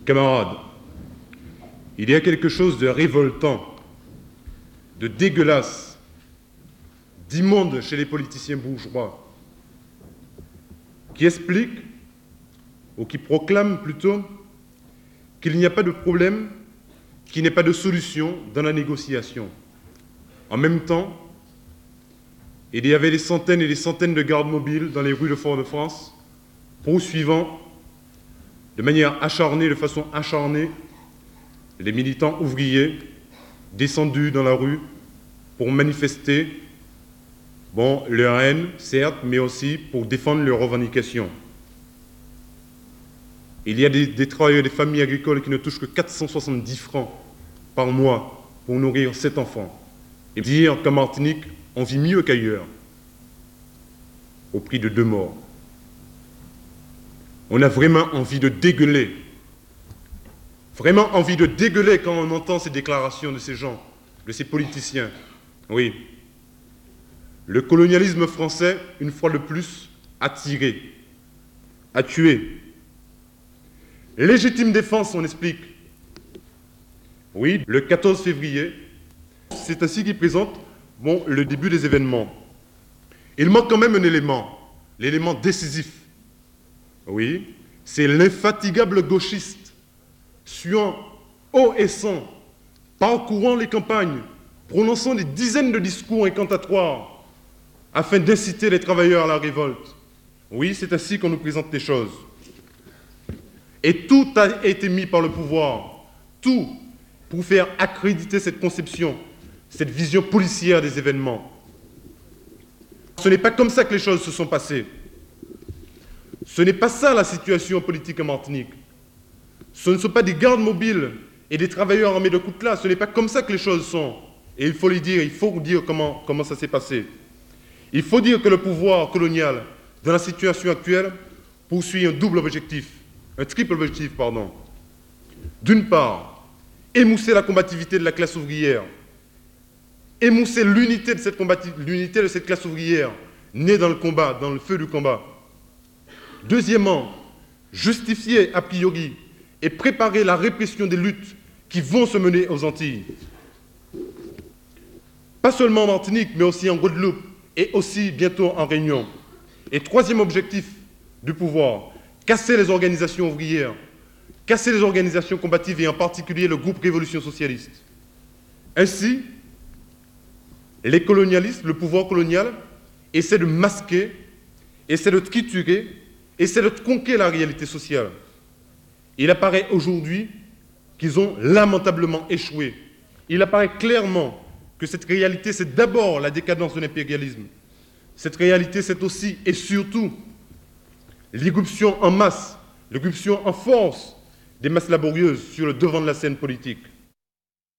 Camarades, il y a quelque chose de révoltant, de dégueulasse, d'immonde chez les politiciens bourgeois, qui explique, ou qui proclame plutôt, qu'il n'y a pas de problème, qu'il n'y a pas de solution dans la négociation. En même temps, il y avait des centaines et des centaines de gardes mobiles dans les rues de Fort-de-France, poursuivant de manière acharnée, de façon acharnée, les militants ouvriers descendus dans la rue pour manifester, leur haine, certes, mais aussi pour défendre leurs revendications. Il y a des travailleurs des familles agricoles qui ne touchent que 470 francs par mois pour nourrir 7 enfants. Et dire qu'en Martinique, on vit mieux qu'ailleurs, au prix de 2 morts. On a vraiment envie de dégueuler. Vraiment envie de dégueuler quand on entend ces déclarations de ces gens, de ces politiciens. Oui. Le colonialisme français, une fois de plus, a tiré, a tué. Légitime défense, on explique. Oui, le 14 février, c'est ainsi qu'il présente le début des événements. Il manque quand même un élément, l'élément décisif. Oui, c'est l'infatigable gauchiste, suant haut et sang, parcourant les campagnes, prononçant des dizaines de discours incantatoires afin d'inciter les travailleurs à la révolte. Oui, c'est ainsi qu'on nous présente les choses. Et tout a été mis par le pouvoir, tout pour faire accréditer cette conception, cette vision policière des événements. Ce n'est pas comme ça que les choses se sont passées. Ce n'est pas ça la situation politique en Martinique. Ce ne sont pas des gardes mobiles et des travailleurs armés de coutelas. Ce n'est pas comme ça que les choses sont. Et il faut le dire, il faut dire comment ça s'est passé. Il faut dire que le pouvoir colonial, dans la situation actuelle, poursuit un double objectif, un triple objectif, pardon. D'une part, émousser la combativité de la classe ouvrière, émousser l'unité de cette classe ouvrière, née dans le combat, dans le feu du combat. Deuxièmement, justifier a priori et préparer la répression des luttes qui vont se mener aux Antilles. Pas seulement en Martinique, mais aussi en Guadeloupe et aussi bientôt en Réunion. Et troisième objectif du pouvoir, casser les organisations ouvrières, casser les organisations combatives et en particulier le groupe Révolution socialiste. Ainsi, les colonialistes, le pouvoir colonial, essaient de masquer, essaient de triturer, essaient de tronquer la réalité sociale. Il apparaît aujourd'hui qu'ils ont lamentablement échoué. Il apparaît clairement que cette réalité, c'est d'abord la décadence de l'impérialisme. Cette réalité, c'est aussi et surtout l'irruption en masse, l'irruption en force des masses laborieuses sur le devant de la scène politique.